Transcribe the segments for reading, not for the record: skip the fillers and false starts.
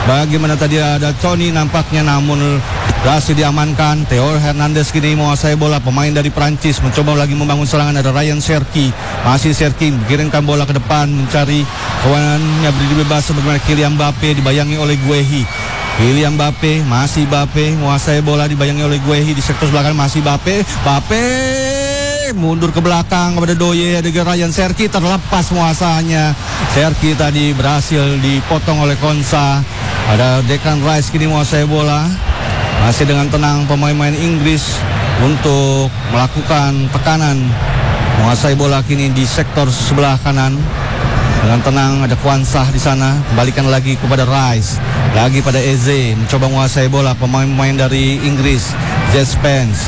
Bagaimana tadi ada Tony nampaknya, namun berhasil diamankan. Theo Hernandez kini menguasai bola. Pemain dari Prancis mencoba lagi membangun serangan. Ada Ryan Cherki. Masih Cherki mengirimkan bola ke depan mencari kawanannya beri bebas. Bagaimana Kylian Mbappe dibayangi oleh Guehi. Kylian Mbappe, masih Mbappe menguasai bola dibayangi oleh Guehi di sektor belakang. Masih Mbappe mundur ke belakang kepada Doye. Ada Ryan Cherki, terlepas menguasanya. Cherki tadi berhasil dipotong oleh Konsa. Ada Declan Rice kini menguasai bola. Masih dengan tenang pemain-pemain Inggris untuk melakukan tekanan. Menguasai bola kini di sektor sebelah kanan. Dengan tenang ada Kwanzaa di sana. Kembalikan lagi kepada Rice. Lagi pada Eze mencoba menguasai bola. Pemain-pemain dari Inggris. Jet Spence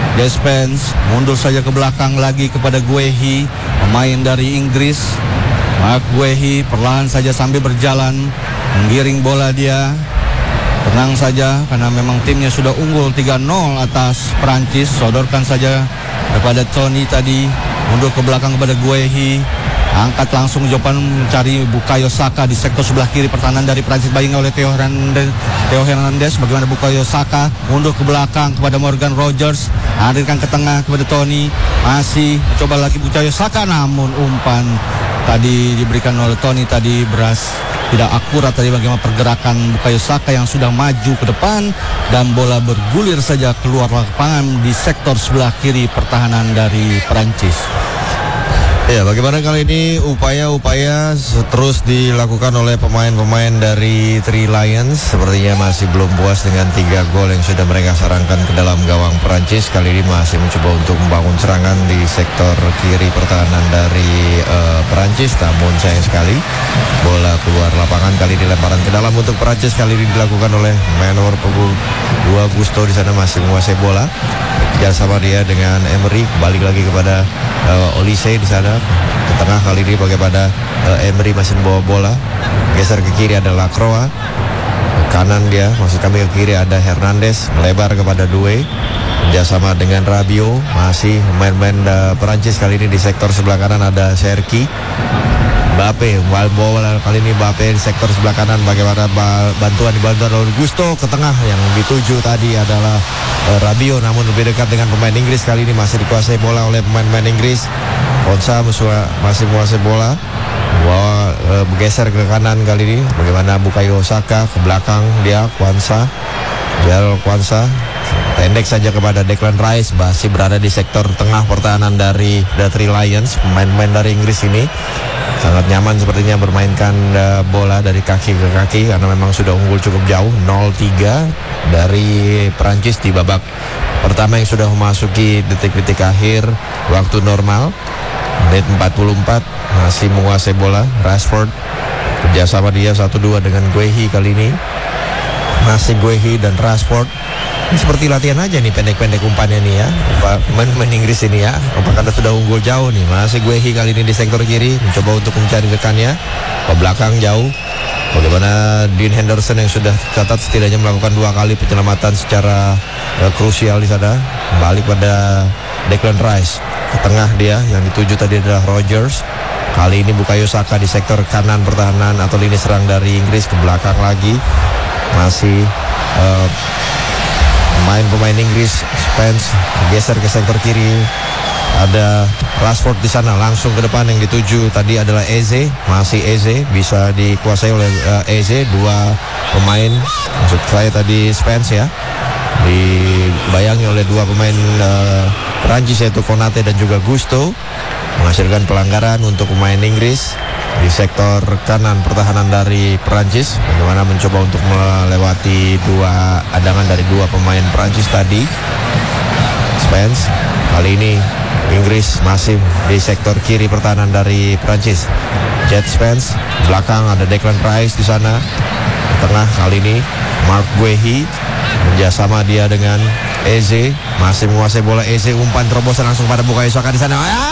mundur saja ke belakang lagi kepada Guehi. Pemain dari Inggris. Mark Guehi perlahan saja sambil berjalan menggiring bola dia. Tenang saja karena memang timnya sudah unggul 3-0 atas Prancis. Sodorkan saja kepada Tony tadi. Mundur ke belakang kepada Guehi. Angkat langsung Jopan mencari Bukayo Saka di sektor sebelah kiri pertahanan dari Prancis. Bayang oleh Theo Hernandez. Bagaimana Bukayo Saka mundur ke belakang kepada Morgan Rogers. Hadirkan ke tengah kepada Tony. Masih coba lagi Bukayo Saka, namun umpan tadi diberikan oleh Tony tadi tidak akurat tadi bagaimana pergerakan Bukayo Saka yang sudah maju ke depan dan bola bergulir saja keluar lapangan di sektor sebelah kiri pertahanan dari Prancis. Ya, bagaimana kali ini upaya-upaya terus dilakukan oleh pemain-pemain dari Three Lions. Sepertinya masih belum puas dengan 3 gol yang sudah mereka sarangkan ke dalam gawang Perancis. Kali ini masih mencoba untuk membangun serangan di sektor kiri pertahanan dari Perancis. Namun sayang sekali bola keluar lapangan. Kali ini lemparan ke dalam untuk Perancis. Kali ini dilakukan oleh nomor punggung 2 Gusto di sana masih menguasai bola. Ya, sama dia dengan Emery. Balik lagi kepada Olise di sana. Ke tengah kali ini bagaimana Emery masih membawa bola. Geser ke kiri ada Lacroix. Kanan dia, maksud kami ke kiri ada Hernandez. Melebar kepada Doué. Kerjasama dengan Rabiot. Masih main-main Perancis kali ini di sektor sebelah kanan ada Cherki. Mbappe bola kali ini Mbappe di sektor sebelah kanan. Bagaimana bantuan oleh Gusto ke tengah. Yang dituju tadi adalah Rabiot, namun lebih dekat dengan pemain Inggris. Kali ini masih dikuasai bola oleh pemain-pemain Inggris. Konsa masih menguasai bola. Bergeser ke kanan kali ini. Bagaimana Bukayo Saka ke belakang dia Kwanzaa. Pendek saja kepada Declan Rice. Masih berada di sektor tengah pertahanan dari The Three Lions. Pemain-pemain dari Inggris ini sangat nyaman sepertinya bermainkan bola dari kaki ke kaki karena memang sudah unggul cukup jauh 0-3 dari Prancis di babak pertama yang sudah memasuki detik-detik akhir waktu normal. Menit 44 masih menguasai bola Rashford. Kerjasama dia 1-2 dengan Guehi kali ini. Masih Guehi dan Rashford. Ini seperti latihan aja nih, pendek-pendek umpannya nih ya. Main Inggris ini ya. Apakah sudah unggul jauh nih. Masih Guehi kali ini di sektor kiri mencoba untuk mencari rekannya ke belakang jauh. Bagaimana Dean Henderson yang sudah catat setidaknya melakukan 2 kali penyelamatan secara krusial di sana. Balik pada Declan Rice. Ke tengah dia yang dituju tadi adalah Rogers. Kali ini Bukayo Saka di sektor kanan pertahanan atau lini serang dari Inggris. Ke belakang lagi masih pemain Inggris. Spence geser ke sektor kiri. Ada Rashford di sana langsung ke depan. Yang dituju tadi adalah Eze. Masih Eze bisa dikuasai oleh Eze. 2 pemain, maksud saya tadi Spence ya, dibayangi oleh 2 pemain Perancis yaitu Konate dan juga Gusto. Menghasilkan pelanggaran untuk pemain Inggris di sektor kanan pertahanan dari Perancis. Bagaimana mencoba untuk melewati 2 adangan dari 2 pemain Perancis tadi. Spence kali ini Inggris masih di sektor kiri pertahanan dari Perancis. Jet Spence belakang ada Declan Rice di sana. Tengah kali ini Mark Guehi kerjasama dia dengan Eze. Masih menguasai bola Eze. Umpan terobosan langsung pada Bukayo Saka di sana.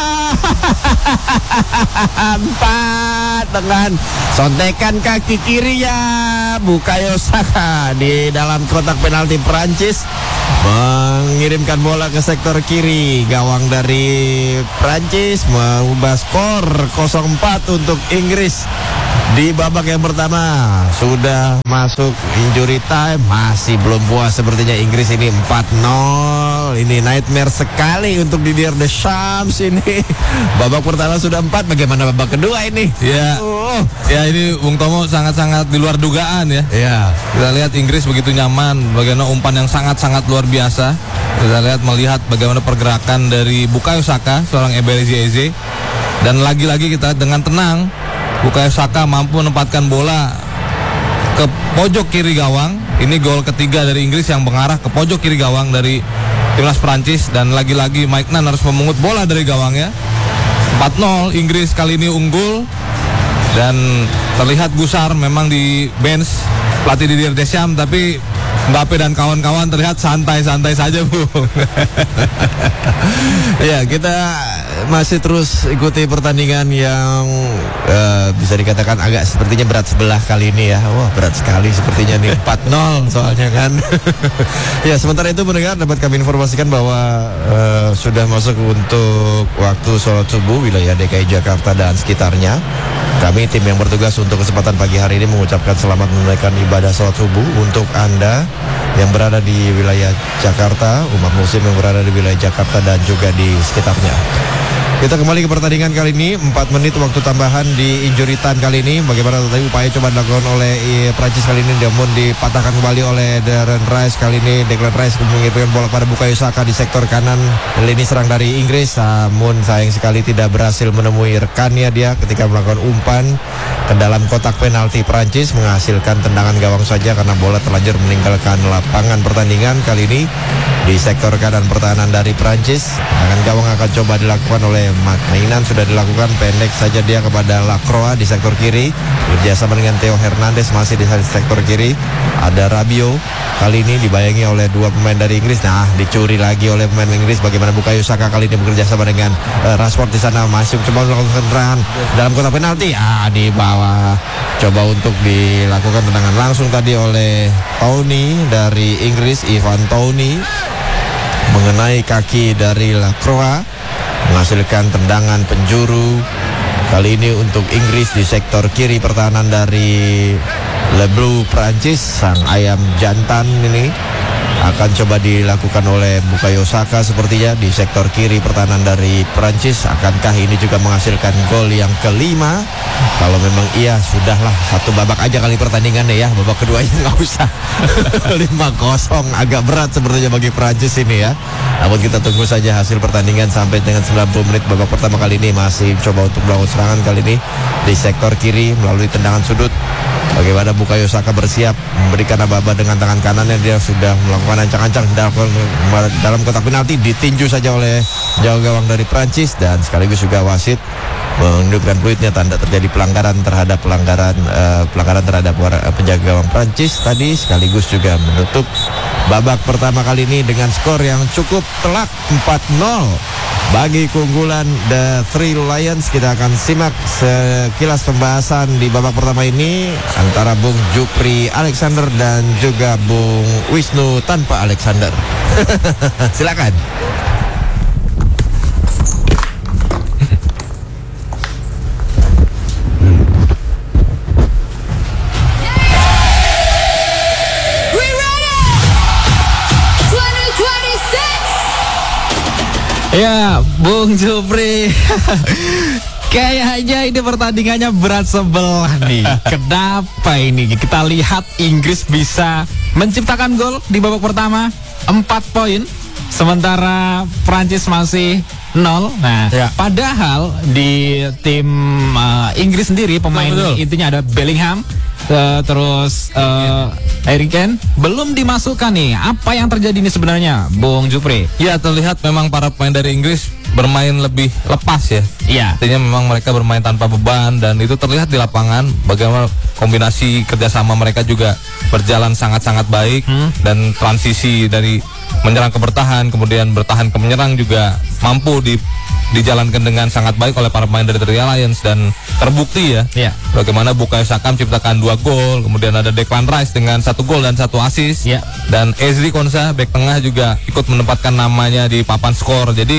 Empat dengan sontekan kaki kiri ya Bukayo Saka di dalam kotak penalti. Prancis mengirimkan bola ke sektor kiri. Gawang dari Prancis mengubah skor 0-4 untuk Inggris. Di babak yang pertama sudah masuk injury time, masih belum puas sepertinya Inggris ini 4-0. Ini nightmare sekali untuk Didier Deschamps ini. Babak pertama sudah 4, bagaimana babak kedua ini? Ya, ya ini Bung Tomo sangat-sangat di luar dugaan ya. Ya, Kita lihat Inggris begitu nyaman, bagaimana umpan yang sangat-sangat luar biasa. Kita melihat bagaimana pergerakan dari Bukayo Saka, seorang Eberechi Eze. Dan lagi-lagi kita dengan tenang, Bukayo Saka mampu menempatkan bola ke pojok kiri gawang. Ini gol ketiga dari Inggris yang mengarah ke pojok kiri gawang dari timnas Prancis. Dan lagi-lagi Mike Nunn harus memungut bola dari gawangnya. 4-0, Inggris kali ini unggul. Dan terlihat gusar memang di bench pelatih Didier Deschamps, tapi Mbappe dan kawan-kawan terlihat santai-santai saja, Bu. ya, kita masih terus ikuti pertandingan yang bisa dikatakan agak sepertinya berat sebelah kali ini ya. Wah, berat sekali sepertinya nih. 4-0 soalnya kan. Ya, sementara itu pendengar dapat kami informasikan bahwa sudah masuk untuk waktu sholat subuh wilayah DKI Jakarta dan sekitarnya. Kami tim yang bertugas untuk kesempatan pagi hari ini mengucapkan selamat menunaikan ibadah sholat subuh untuk Anda yang berada di wilayah Jakarta, umat muslim yang berada di wilayah Jakarta dan juga di sekitarnya. Kita kembali ke pertandingan kali ini, 4 menit waktu tambahan di injury time kali ini. Bagaimana tadi upaya coba dilakukan oleh Prancis kali ini, namun dipatahkan kembali oleh Declan Rice kali ini. Declan Rice mengirimkan bola pada Bukayo Saka di sektor kanan lini serang dari Inggris, namun sayang sekali tidak berhasil menemui rekannya dia ketika melakukan umpan ke dalam kotak penalti. Prancis menghasilkan tendangan gawang saja karena bola terlanjur meninggalkan lapangan pertandingan. Kali ini di sektor kanan pertahanan dari Prancis, tangan gawang akan coba dilakukan oleh Mainan, sudah dilakukan pendek saja dia kepada Lacroix di sektor kiri, bekerjasama dengan Theo Hernandez masih di sektor kiri. Ada Rabiot kali ini dibayangi oleh dua pemain dari Inggris. Nah, dicuri lagi oleh pemain Inggris. Bagaimana Bukayo Saka kali ini bekerjasama dengan Rashford di sana, masih coba melakukan serangan dalam kotak penalti. Di bawah, coba untuk dilakukan tendangan langsung tadi oleh Tony dari Inggris, Ivan Tony, mengenai kaki dari Lacroix, menghasilkan tendangan penjuru kali ini untuk Inggris di sektor kiri pertahanan dari Le Bleu Prancis. Sang ayam jantan ini akan coba dilakukan oleh Bukayo Saka sepertinya di sektor kiri pertahanan dari Prancis. Akankah ini juga menghasilkan gol yang kelima? Kalau memang iya, sudahlah, satu babak aja kali pertandingannya ya. Babak keduanya nggak usah. 5-0 agak berat sepertinya bagi Prancis ini ya. Namun kita tunggu saja hasil pertandingan sampai dengan 90 menit. Babak pertama kali ini masih coba untuk melakukan serangan kali ini di sektor kiri melalui tendangan sudut. Bagaimana Bukayo Saka bersiap memberikan aba-aba dengan tangan kanannya. Dia sudah melakukan ancang-ancang dalam kotak penalti, ditinju saja oleh jauh gawang dari Prancis. Dan sekaligus juga wasit menunjukkan peluitnya, tanda terjadi pelanggaran terhadap penjaga gawang Prancis tadi. Sekaligus juga menutup babak pertama kali ini dengan skor yang cukup telak 4-0 bagi keunggulan The Three Lions. Kita akan simak sekilas pembahasan di babak pertama ini antara Bung Jupri Alexander dan juga Bung Wisnu tanpa Alexander. Silakan. Ya, Bung Jupri. Kayaknya ini pertandingannya berat sebelah nih. Kenapa ini? Kita lihat Inggris bisa menciptakan gol di babak pertama 4 poin, sementara Prancis masih 0. Nah, ya, padahal di tim Inggris sendiri pemain intinya ada Bellingham, terus Harry Kane belum dimasukkan nih. Apa yang terjadi ini sebenarnya, Bung Jupri? Ya, terlihat memang para pemain dari Inggris bermain lebih lepas ya. Iya. Artinya memang mereka bermain tanpa beban, dan itu terlihat di lapangan bagaimana kombinasi kerjasama mereka juga berjalan sangat-sangat baik. Dan transisi dari menyerang ke bertahan, kemudian bertahan ke menyerang juga mampu dijalankan dengan sangat baik oleh para pemain dari Three Lions. Dan terbukti ya, bagaimana Bukayo Saka menciptakan 2 gol, kemudian ada Declan Rice dengan 1 gol dan 1 assist, dan Ezri Konsa bek tengah juga ikut menempatkan namanya di papan skor. Jadi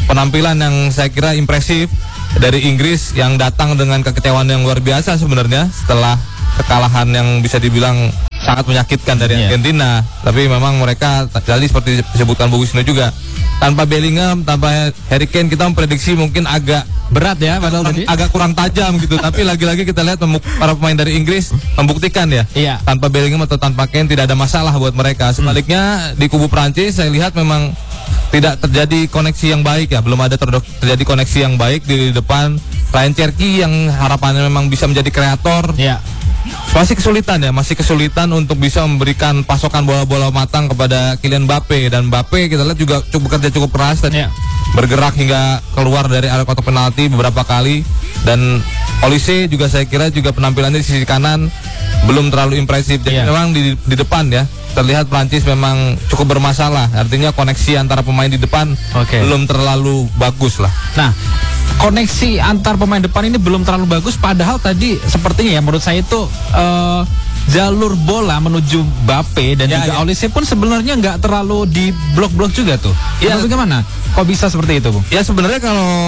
penampilan yang saya kira impresif dari Inggris yang datang dengan kekecewaan yang luar biasa sebenarnya setelah kekalahan yang bisa dibilang sangat menyakitkan dari Argentina. Tapi memang mereka tadi seperti disebutkan Bu Wisnu juga, tanpa Bellingham, tanpa Harry Kane kita memprediksi mungkin agak berat ya, padahal tadi agak kurang tajam gitu. Tapi lagi-lagi kita lihat para pemain dari Inggris membuktikan ya, tanpa Bellingham atau tanpa Kane tidak ada masalah buat mereka. Sebaliknya di kubu Prancis saya lihat memang tidak terjadi koneksi yang baik ya, belum ada terjadi koneksi yang baik di depan. Ryan Cherki yang harapannya memang bisa menjadi kreator, masih kesulitan untuk bisa memberikan pasokan bola-bola matang kepada Kylian Mbappe. Dan Mbappe kita lihat juga bekerja cukup keras dan bergerak hingga keluar dari area kotak penalti beberapa kali. Dan Olise juga saya kira juga penampilannya di sisi kanan belum terlalu impresif. Jadi memang di depan ya terlihat Prancis memang cukup bermasalah. Artinya koneksi antara pemain di depan belum terlalu bagus lah. Nah, koneksi antar pemain depan ini belum terlalu bagus, padahal tadi sepertinya ya menurut saya itu jalur bola menuju Mbappe dan juga Olise pun sebenarnya nggak terlalu di blok-blok juga tuh. Ya, bagaimana? Kok bisa seperti itu, Bung? Ya sebenarnya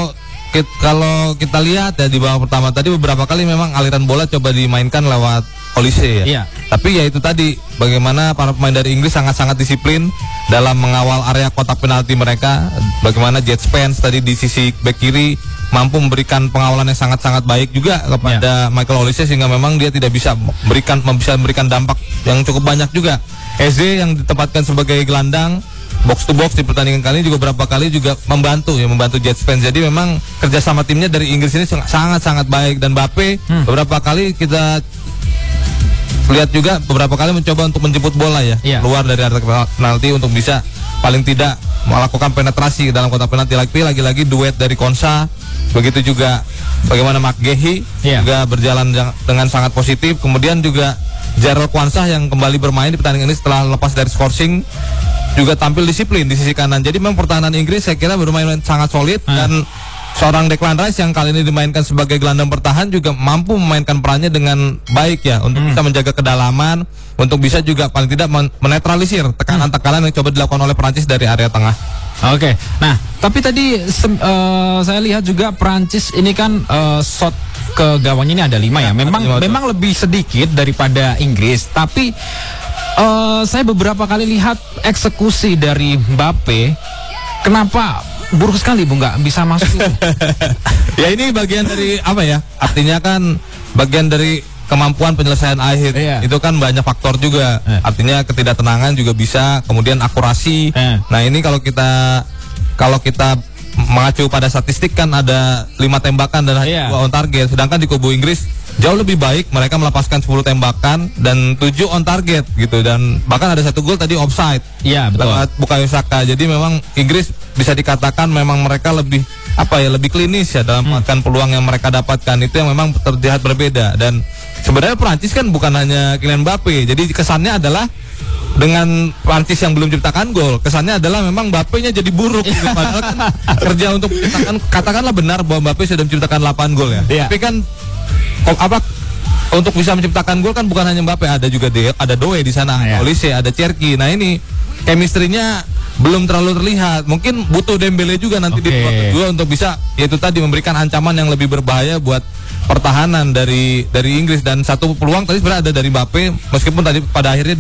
kalau kita lihat ya di babak pertama tadi beberapa kali memang aliran bola coba dimainkan lewat Olise ya. Tapi ya itu tadi bagaimana para pemain dari Inggris sangat-sangat disiplin dalam mengawal area kotak penalti mereka. Bagaimana Jet Spence tadi di sisi bek kiri mampu memberikan pengawalan yang sangat-sangat baik juga kepada Michael Olise sehingga memang dia tidak bisa memberikan dampak yang cukup banyak juga. Eze yang ditempatkan sebagai gelandang box to box di pertandingan kali ini juga beberapa kali juga membantu Jet Spence. Jadi memang kerjasama timnya dari Inggris ini sangat-sangat baik. Dan Mbappe beberapa kali kita lihat juga beberapa kali mencoba untuk menjemput bola keluar dari area penalti untuk bisa paling tidak melakukan penetrasi dalam kotak penalti. Lagi-lagi duet dari Konsa, begitu juga bagaimana McGahey juga berjalan dengan sangat positif. Kemudian juga Jarrell Quansah yang kembali bermain di pertandingan ini setelah lepas dari scoring juga tampil disiplin di sisi kanan. Jadi memang pertahanan Inggris saya kira bermain sangat solid dan seorang Declan Rice yang kali ini dimainkan sebagai gelandang bertahan juga mampu memainkan perannya dengan baik ya untuk bisa menjaga kedalaman, untuk bisa juga paling tidak menetralisir tekanan-tekanan yang coba dilakukan oleh Prancis dari area tengah. Oke. Nah, tapi tadi saya lihat juga Prancis ini kan shot ke gawangnya ini ada 5 ya. Memang lebih sedikit daripada Inggris, tapi saya beberapa kali lihat eksekusi dari Mbappe. Kenapa buruk sekali, Bung, nggak bisa masuk? Ya ini bagian dari apa ya? Artinya kan bagian dari kemampuan penyelesaian akhir. Itu kan banyak faktor juga. Artinya ketidaktenangan juga bisa, kemudian akurasi. Nah ini kalau kita mengacu pada statistik kan ada 5 tembakan dan 2 on target. Sedangkan di kubu Inggris jauh lebih baik, mereka melepaskan 10 tembakan dan 7 on target gitu. Dan bahkan ada 1 gol tadi offside. Iya, betul. Lewat Bukayo Saka. Jadi memang Inggris bisa dikatakan memang mereka lebih lebih klinis ya dalam memanfaatkan peluang yang mereka dapatkan. Itu yang memang terlihat berbeda. Dan sebenarnya Prancis kan bukan hanya Kylian Mbappe. Jadi kesannya adalah dengan Prancis yang belum ciptakan gol, kesannya adalah memang Mbappe-nya jadi buruk gitu. Padahal kan kerja untuk menciptakan, katakanlah benar bahwa Mbappe sudah menciptakan 8 gol ya. Tapi kan untuk bisa menciptakan gol kan bukan hanya Mbappe, ada juga ada Doe di sana, Olise, ada Cherki. Nah ini chemistry-nya belum terlalu terlihat. Mungkin butuh Dembele juga nanti di babak kedua untuk bisa yaitu tadi memberikan ancaman yang lebih berbahaya buat pertahanan dari Inggris. Dan satu peluang tadi sebenarnya ada dari Mbappe, meskipun tadi pada akhirnya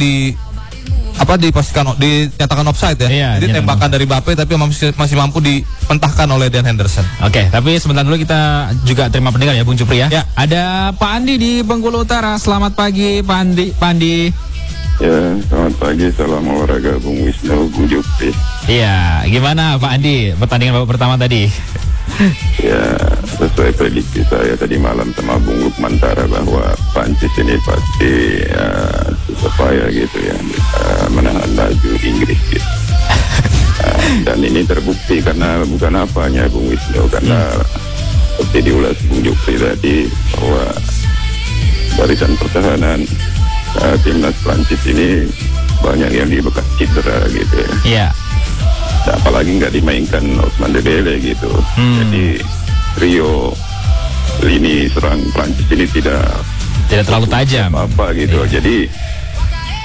dinyatakan offside ya. Jadi tembakan dari Mbappe tapi masih mampu dipentahkan oleh Dan Henderson. Oke, tapi sebentar dulu kita juga terima pendengar ya, Bung Jupri ya. Ada Pak Andi di Bengkulu Utara. Selamat pagi Pak Andi. Ya, selamat pagi, salam olahraga Bung Wisnu, Bung Jupri. Iya, gimana Pak Andi pertandingan babak pertama tadi? Ya, sesuai prediksi saya tadi malam sama Bung Lukmantara bahwa Prancis ini pasti susah payah gitu ya menahan laju Inggris gitu. Dan ini terbukti karena bukan apanya Bung Wisnu, karena seperti diulas Bung Jupri tadi bahwa barisan pertahanan timnas Prancis ini banyak yang dibekas cedera gitu ya. Iya. Nah, apalagi nggak dimainkan Ousmane Dembele gitu. Jadi trio lini serang Prancis ini tidak terlalu tajam apa gitu. Jadi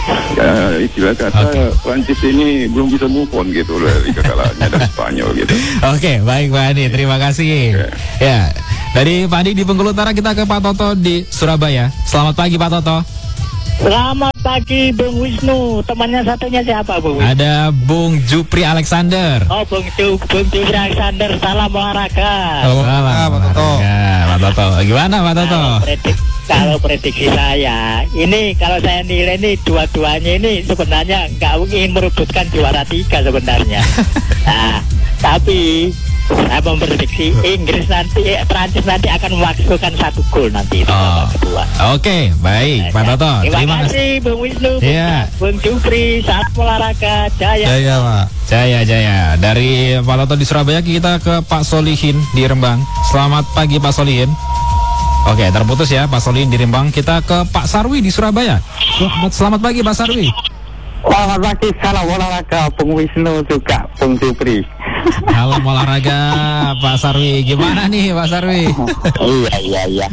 Ya, istilah kata Prancis ini belum bisa move on gitu dari kekalahannya dari Spanyol gitu. Oke, baik Pak Andi, terima kasih. Ya, dari Pak Andi di Bengkulu Utara kita ke Pak Toto di Surabaya. Selamat pagi Pak Toto. Selamat pagi Bung Wisnu. Temannya satunya siapa Bung Wisnu? Ada Bung Jupri Alexander. Oh Bung Jupri Alexander. Salam olahraga. Salam Pak Toto. Pak Toto. Gimana Pak Toto? Kalau prediksi saya, ini kalau saya nilai ini dua-duanya ini sebenarnya nggak ingin merebutkan juara 3 sebenarnya. Nah, tapi saya memprediksi Inggris nanti, Prancis nanti akan menghasilkan 1 gol nanti. Kedua. Oke, baik Pak Toto. Terima kasih Bung Wisnu, Bung Jupri, salam olahraga, jaya. Jaya Pak. Jaya. Dari Pak Toto di Surabaya kita ke Pak Solihin di Rembang. Selamat pagi Pak Solihin. Oke, terputus ya Pak Solihin di Rembang. Kita ke Pak Sarwi di Surabaya. Selamat pagi Pak Sarwi. Selamat pagi, salam olahraga Bung Wisnu juga Bung Jupri. Salam olahraga Pak Sarwi. Gimana nih Pak Sarwi? Iya.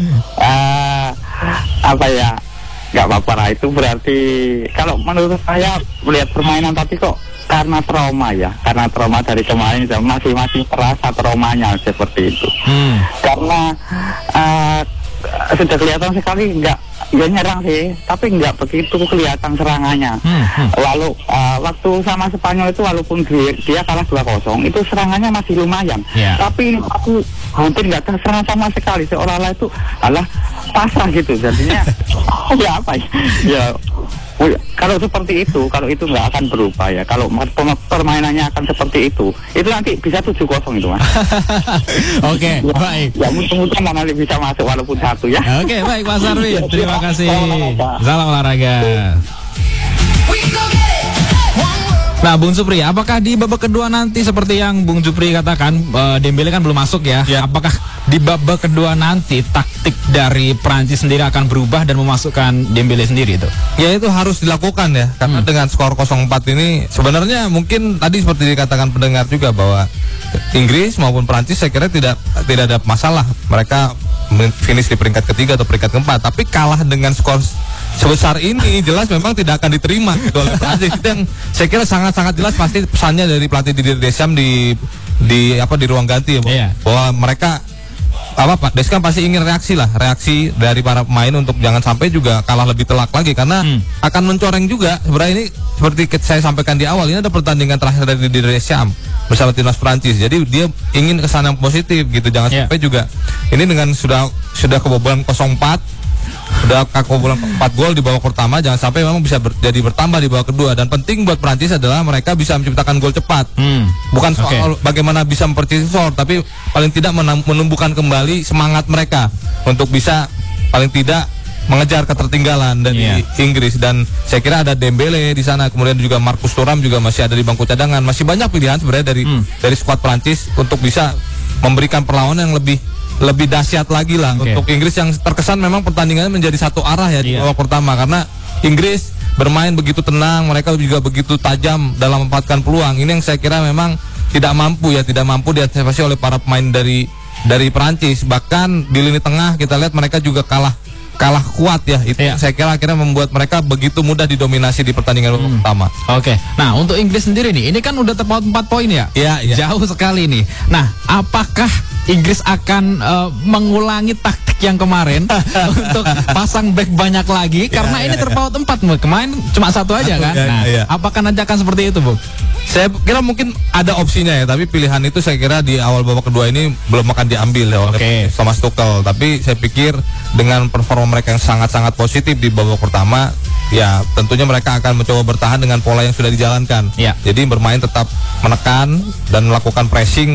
Apa ya? Gak apa-apa lah, itu berarti kalau menurut saya melihat permainan tadi kok karena trauma ya, karena trauma dari kemarin masih terasa traumanya seperti itu. Karena sudah kelihatan sekali nggak nyerang sih, tapi nggak begitu kelihatan serangannya. Lalu waktu sama Spanyol itu walaupun dia kalah 2-0, itu serangannya masih lumayan. Tapi aku hampir nggak terserang sama sekali, seolah-olah itu pasrah gitu. Jadinya ya apa ya? Kalau seperti itu, kalau itu nggak akan berubah ya. Kalau permainannya akan seperti itu nanti bisa 7-0 itu Mas. Oke, baik. Ya mudah-mudahan nanti bisa masuk walaupun 1 ya. Oke, baik Pak Sarwi. Terima kasih. Salam olahraga. Nah, Bung Supri, apakah di babak kedua nanti seperti yang Bung Supri katakan, Dembele kan belum masuk ya? Apakah di babak kedua nanti taktik dari Prancis sendiri akan berubah dan memasukkan Dembele sendiri itu? Ya itu harus dilakukan ya, karena dengan skor 0-4 ini sebenarnya mungkin tadi seperti dikatakan pendengar juga bahwa Inggris maupun Prancis saya kira tidak ada masalah. Mereka finish di peringkat ketiga atau peringkat keempat, tapi kalah dengan skor sebesar ini jelas memang tidak akan diterima gitu oleh Prancis. Itu yang saya kira sangat jelas pasti pesannya dari pelatih Didier Deschamps di ruang ganti ya, bahwa mereka Pak Deschamps pasti ingin reaksi dari para pemain untuk jangan sampai juga kalah lebih telak lagi, karena akan mencoreng juga. Sebenarnya ini seperti saya sampaikan di awal, ini ada pertandingan terakhir dari Didier Deschamps bersama timnas Prancis. Jadi dia ingin kesan yang positif gitu, jangan sampai juga ini dengan sudah kebobolan 0-4, udah kebobolan 4 gol di babak pertama, jangan sampai memang bisa jadi bertambah di babak kedua. Dan penting buat Prancis adalah mereka bisa menciptakan gol cepat. Bukan soal bagaimana bisa mempercepat skor, tapi paling tidak menumbuhkan kembali semangat mereka untuk bisa paling tidak mengejar ketertinggalan dari Inggris. Dan saya kira ada Dembele di sana, kemudian juga Marcus Thuram juga masih ada di bangku cadangan. Masih banyak pilihan sebenarnya dari skuad Prancis untuk bisa memberikan perlawanan yang lebih dahsyat lagi lah untuk Inggris, yang terkesan memang pertandingannya menjadi satu arah ya di babak pertama, karena Inggris bermain begitu tenang, mereka juga begitu tajam dalam memanfaatkan peluang. Ini yang saya kira memang tidak mampu diantisipasi oleh para pemain dari Prancis. Bahkan di lini tengah kita lihat mereka juga kalah kuat ya. Itu saya kira akhirnya membuat mereka begitu mudah didominasi di pertandingan pertama. Nah, untuk Inggris sendiri nih, ini kan udah terpaut 4 poin ya? Jauh sekali nih. Nah, apakah Inggris akan mengulangi taktik yang kemarin untuk pasang back banyak lagi? Karena ini terpaut 4, kemarin cuma 1 aja kan? Nah, apakah nanti akan seperti itu, Bu? Saya kira mungkin ada opsinya ya, tapi pilihan itu saya kira di awal babak kedua ini belum akan diambil oleh Thomas Tuchel. Tapi saya pikir dengan performa mereka yang sangat-sangat positif di babak pertama, ya tentunya mereka akan mencoba bertahan dengan pola yang sudah dijalankan. Jadi bermain tetap menekan dan melakukan pressing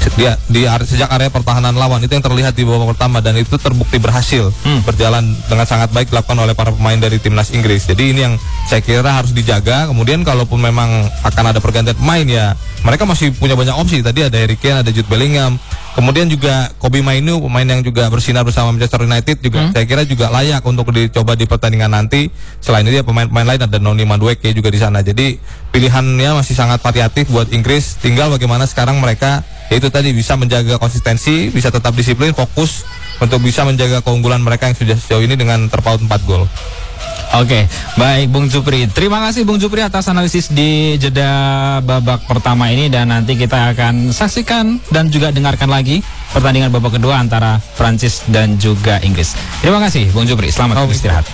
sejak area pertahanan lawan. Itu yang terlihat di babak pertama, dan itu terbukti berhasil berjalan dengan sangat baik dilakukan oleh para pemain dari timnas Inggris. Jadi ini yang saya kira harus dijaga. Kemudian kalaupun memang akan ada pergantian pemain, ya mereka masih punya banyak opsi. Tadi ada Harry Kane, ada Jude Bellingham, kemudian juga Kobbie Mainoo, pemain yang juga bersinar bersama Manchester United juga saya kira juga layak untuk dicoba di pertandingan nanti. Selain itu ya pemain-pemain lain ada Noni Madueke juga di sana. Jadi pilihannya masih sangat variatif buat Inggris. Tinggal bagaimana sekarang mereka yaitu tadi bisa menjaga konsistensi, bisa tetap disiplin, fokus untuk bisa menjaga keunggulan mereka yang sudah sejauh ini dengan terpaut 4 gol. Oke, baik Bung Jupri. Terima kasih Bung Jupri atas analisis di jeda babak pertama ini, dan nanti kita akan saksikan dan juga dengarkan lagi pertandingan babak kedua antara Prancis dan juga Inggris. Terima kasih Bung Jupri. Selamat beristirahat.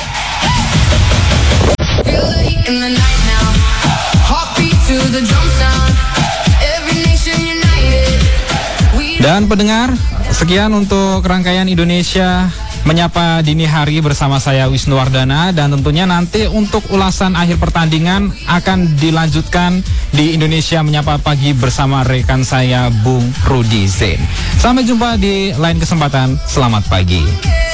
Dan pendengar, sekian untuk rangkaian Indonesia Menyapa Dini Hari bersama saya Wisnuwardana, dan tentunya nanti untuk ulasan akhir pertandingan akan dilanjutkan di Indonesia Menyapa Pagi bersama rekan saya Bung Rudi Zain. Sampai jumpa di lain kesempatan. Selamat pagi.